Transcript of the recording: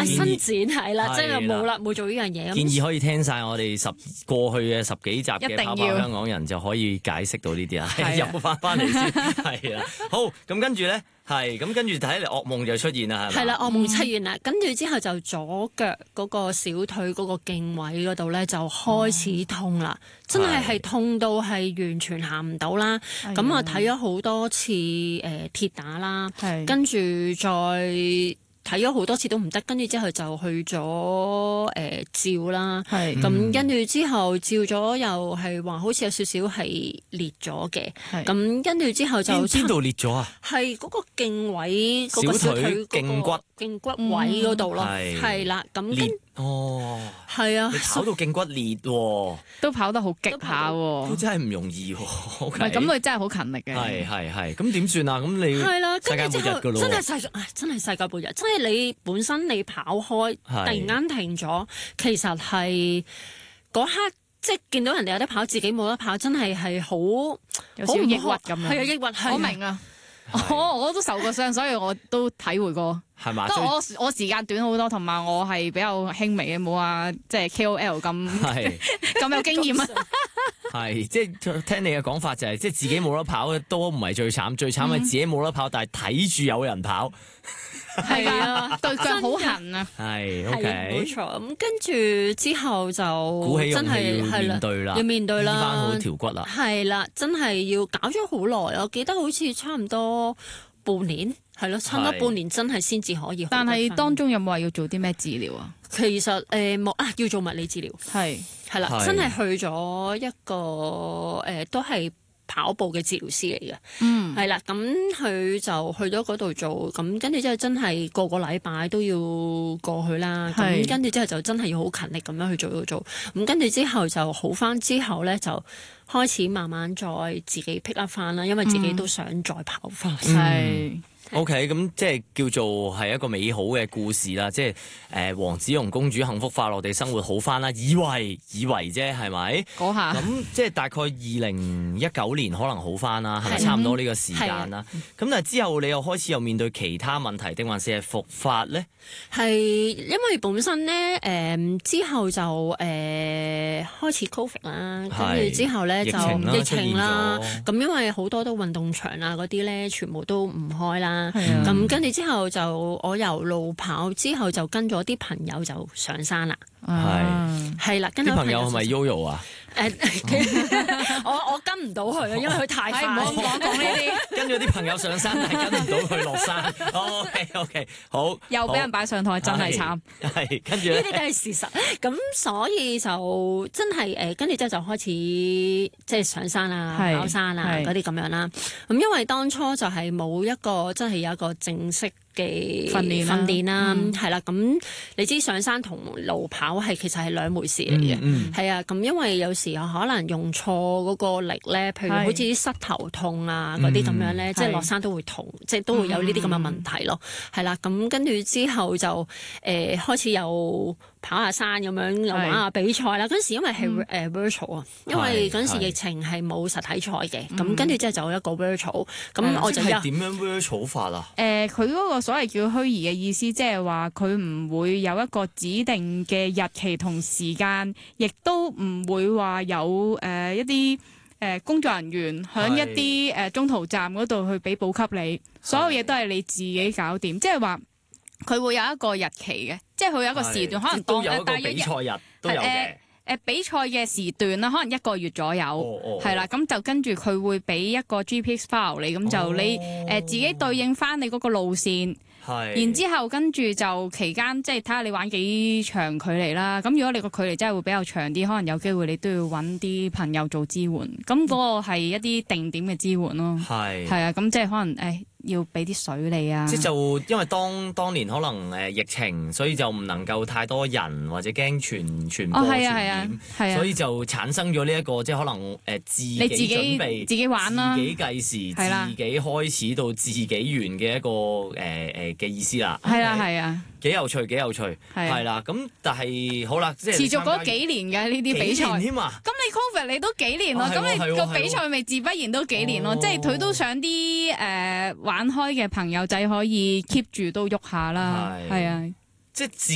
伸展係啦，即係冇啦，冇做呢樣嘢。 建議可以聽晒我哋過去嘅10幾集嘅跑跑香港人，就可以解釋到呢啲啊，入翻嚟先係啦。好，咁跟住咧。係咁，跟住睇嚟噩夢就出現啦，係咪？係啦，噩夢出現啦，跟住之後就左腳嗰個小腿嗰個徑位嗰度咧就開始痛啦，真係痛到係完全行唔到啦。咁啊睇咗好多次鐵打啦，跟住再睇咗好多次都唔得，跟住之後就去咗照啦。咁跟住之後照咗又係話好似有少少係裂咗嘅。咁跟住之後就邊度裂咗啊？係嗰個徑位，嗰個小腿脛骨位嗰度咯。係啦，咁裂哦，係啊，你跑到脛骨裂喎，都跑得好激下喎，都真係唔容易喎。唔係咁，佢真係好勤力嘅。係，咁點算啊？咁你係啦，世界末日㗎咯，真係世界末日。即係你本身你跑開，突然間停咗，其實係嗰刻即係見到人哋有得跑，自己冇得跑，真係好有少少抑鬱咁樣。係啊，抑鬱，我明啊。我都受過傷，所以我都體會過。係嘛？不過我時間短好多，同埋我係比較輕微嘅，冇話即係 KOL 咁有經驗啊。係即係聽你嘅講法就係，即係自己冇得跑都唔係最慘，最慘係自己冇得跑，但係睇住有人跑。係啊，對腳好痕啊。係 OK，冇錯。咁跟住之後就鼓起勇氣要面對啦，要面對啦，醫翻好條骨啦。係啦，真係要搞咗好耐。我記得好似差唔多半年，係咯，差唔多半年真係先至可以。但係當中有冇話要做啲咩治療啊？其實冇啊，要做物理治療。係啦，真係去咗一個都係跑步嘅治療師嚟嘅。係啦，咁佢就去咗嗰度做，咁跟住之後真係個禮拜都要過去啦。咁跟住之後就真係要好勤力咁樣去做。咁跟住之後就好翻之後咧，就開始慢慢再自己 pick up 翻啦，因為自己都想再跑翻。OK， 咁即係叫做係一個美好嘅故事啦，即係黃子蓉公主幸福快樂地生活好翻啦，以為啫，係咪？嗰下咁即係大概2019年可能好翻啦，係咪差唔多呢個時間啦？咁但係之後你又開始又面對其他問題，定還是係復發咧？係因為本身咧之後就開始 Covid 啦，跟住之後咧就疫情啦，咁因為好多都運動場啊嗰啲咧全部都唔開啦。咁跟住之後就我由路跑之後就跟咗啲朋友就上山啦。係啦，跟啲朋友係咪 Yoyo 啊？我跟唔到佢啊，因為佢太快。唔好講呢啲。跟咗啲朋友上山，但係跟唔到佢落山。OK， 好。又俾人擺上台，真係慘。係跟住呢啲都係事實。咁所以就真係跟住之後就開始即係上山啊、跑山啊嗰啲咁樣啦。咁因為當初就係冇一個真係有一個正式嘅訓練啦，係啦。咁你知上山同路跑其實係兩回事嚟嘅。係啊，咁因為有時候可能用錯嗰個力咧，譬如好似啲膝頭痛啊嗰啲咁樣咧，即係落山都會痛，即係都會有呢啲咁嘅問題咯。係啦，咁跟住之後就開始有跑下山咁樣，又玩下比賽啦。嗰陣時因為係virtual 啊，因為嗰陣時疫情係冇實體賽嘅，咁跟住之後就有一個 virtual。咁我就係點樣 virtual 法啊？佢嗰個所謂叫虛擬嘅意思，即係話佢唔會有一個指定嘅日期同時間，亦都唔會話有一啲工作人員喺一啲中途站嗰度去俾補給你，所有嘢都係你自己搞掂。即係話佢會有一個日期嘅，即係佢有一個時段，可能都有一個比賽日都有嘅。比賽嘅時段啦，可能1個月左右，係啦，咁就跟住佢會俾一個 GPX file 你，咁就你自己對應翻你嗰個路線。然之後跟住就期間即係睇下你玩幾長距離啦。咁如果你個距離真係會比較長啲，可能有機會你都要揾啲朋友做支援。咁嗰個係一啲定點嘅支援咯。係啊，咁即係可能要俾啲水你啊。即係就因為當年可能疫情，所以就唔能夠太多人或者驚傳播傳染，所以就產生咗呢一個即係可能自己準備、自己玩啦、自己計時、自己開始到自己完嘅一個嘅意思啦。係啊，幾有趣，係啦。咁但係好啦，即係持續嗰幾年嘅呢啲比賽。幾年添啊？咁你 Covid 你都幾年咯？咁你個比賽咪自不然都幾年咯？即係佢都想啲玩開嘅朋友仔可以 keep 住都喐下啦。係啊，即係自